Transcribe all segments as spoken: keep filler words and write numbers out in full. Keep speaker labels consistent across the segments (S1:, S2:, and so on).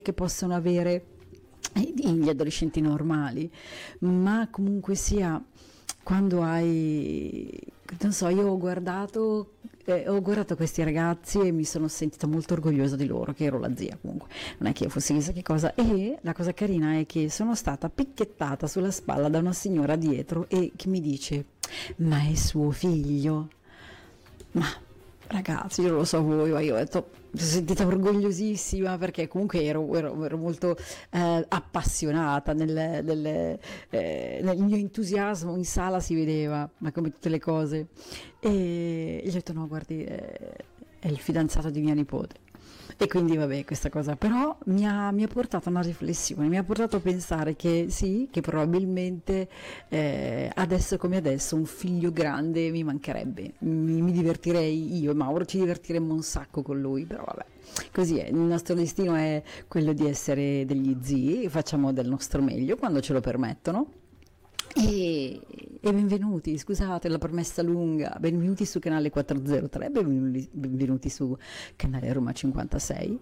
S1: che possono avere gli adolescenti normali, ma comunque sia quando hai, non so, io ho guardato, eh, ho guardato questi ragazzi e mi sono sentita molto orgogliosa di loro, che ero la zia comunque, non è che io fossi chissà che cosa, e la cosa carina è che sono stata picchiettata sulla spalla da una signora dietro e che mi dice: ma è suo figlio? Ma ragazzi, io non lo so voi, ma io ho detto, mi sono sentita orgogliosissima perché comunque ero, ero, ero molto eh, appassionata nel, nel, eh, nel mio entusiasmo in sala, si vedeva, ma come tutte le cose. E gli ho detto: no, guardi, eh, è il fidanzato di mia nipote. E quindi vabbè, questa cosa però mi ha, mi ha portato a una riflessione, mi ha portato a pensare che sì, che probabilmente eh, adesso come adesso un figlio grande mi mancherebbe, mi, mi divertirei, io e Mauro ci divertiremmo un sacco con lui, però vabbè, così è, il nostro destino è quello di essere degli zii, facciamo del nostro meglio quando ce lo permettono. E, e benvenuti, scusate la promessa lunga, benvenuti su canale quattrocentotre, benvenuti, benvenuti su canale Roma cinquantasei,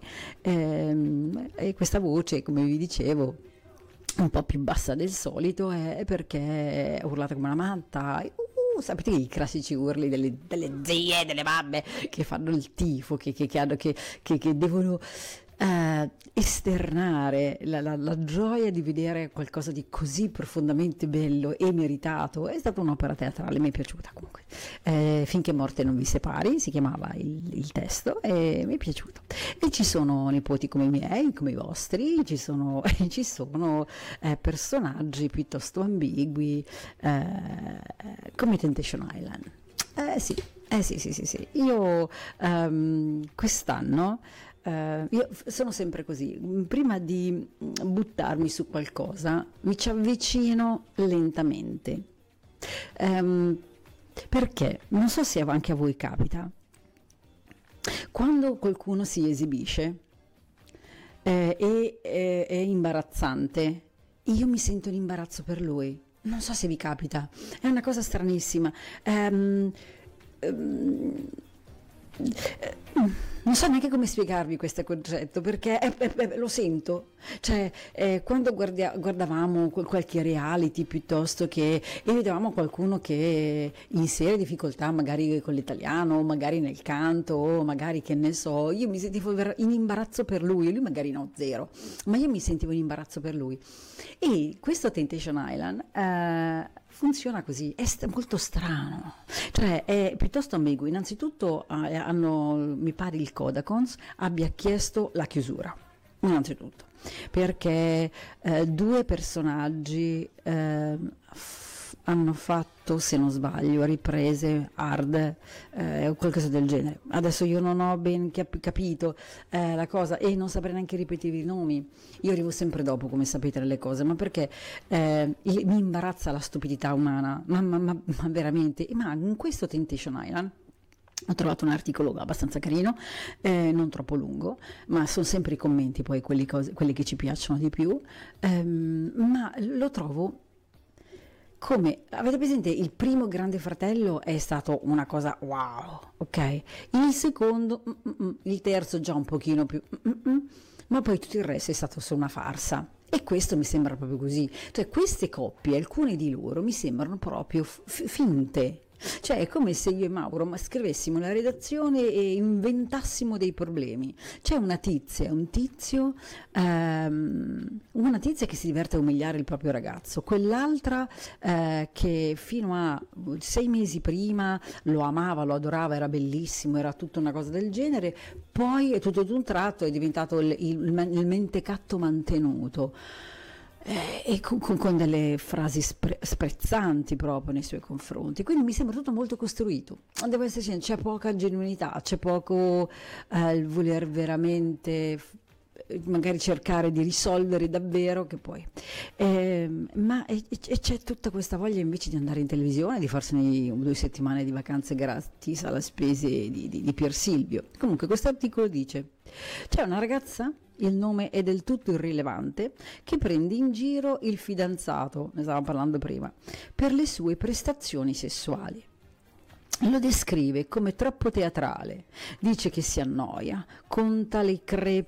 S1: e, e questa voce, come vi dicevo, un po' più bassa del solito è perché urlate come una matta. Uh, sapete i classici urli delle, delle zie, delle mamme che fanno il tifo, che, che, che, hanno, che, che, che devono Uh, esternare la, la, la gioia di vedere qualcosa di così profondamente bello e meritato. È stata un'opera teatrale, mi è piaciuta comunque. Eh, Finché morte non vi separi, si chiamava il, il testo, e mi è piaciuto. E ci sono nipoti come i miei, come i vostri, ci sono, ci sono eh, personaggi piuttosto ambigui, eh, come Temptation Island. Eh sì, eh sì, sì, sì, sì. Io um, quest'anno Uh, io sono sempre così, prima di buttarmi su qualcosa mi ci avvicino lentamente, um, perché non so se anche a voi capita, quando qualcuno si esibisce eh, e eh, è imbarazzante, io mi sento in imbarazzo per lui, non so se vi capita, è una cosa stranissima. um, um, Non so neanche come spiegarvi questo concetto, perché è, è, è, lo sento, cioè eh, quando guardia, guardavamo qualche reality piuttosto che e vedevamo qualcuno che in serie difficoltà magari con l'italiano, magari nel canto, o magari che ne so, io mi sentivo in imbarazzo per lui, lui magari no, zero, ma io mi sentivo in imbarazzo per lui. E questo Temptation Island eh, funziona così, è st- molto strano, cioè è piuttosto ambiguo. Innanzitutto eh, hanno, mi pare il Codacons abbia chiesto la chiusura, innanzitutto, perché eh, due personaggi eh, f- hanno fatto, se non sbaglio, riprese hard eh, o qualcosa del genere. Adesso io non ho ben cap- capito eh, la cosa e non saprei neanche ripetere i nomi. Io arrivo sempre dopo, come sapete, le cose, ma perché eh, mi imbarazza la stupidità umana, ma, ma, ma, ma veramente. Ma in questo Temptation Island ho trovato un articolo abbastanza carino, eh, non troppo lungo, ma sono sempre i commenti poi quelli, cose, quelli che ci piacciono di più, ehm, ma lo trovo come, avete presente, il primo Grande Fratello è stato una cosa wow, ok? Il secondo, mm, mm, il terzo già un pochino più, mm, mm, ma poi tutto il resto è stato solo una farsa. E questo mi sembra proprio così, cioè queste coppie, alcune di loro mi sembrano proprio f- finte. Cioè è come se io e Mauro ma scrivessimo la redazione e inventassimo dei problemi. C'è una tizia, un tizio, ehm, una tizia che si diverte a umiliare il proprio ragazzo, quell'altra eh, che fino a sei mesi prima lo amava, lo adorava, era bellissimo, era tutta una cosa del genere, poi tutto ad un tratto è diventato il, il, il mentecatto mantenuto. Eh, e con, con, con delle frasi spre, sprezzanti proprio nei suoi confronti, quindi mi sembra tutto molto costruito, devo essere sincera, c'è poca genuinità, c'è poco eh, il voler veramente magari cercare di risolvere davvero, che poi eh, ma e, e c'è tutta questa voglia invece di andare in televisione, di farsene due settimane di vacanze gratis alla spese di, di, di Pier Silvio. Comunque questo articolo dice: c'è una ragazza, il nome è del tutto irrilevante, che prende in giro il fidanzato, ne stavamo parlando prima, per le sue prestazioni sessuali. Lo descrive come troppo teatrale, dice che si annoia, conta le crepe